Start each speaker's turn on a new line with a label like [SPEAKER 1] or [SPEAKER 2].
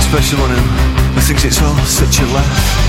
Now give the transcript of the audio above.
[SPEAKER 1] special on him who thinks it's all such a laugh.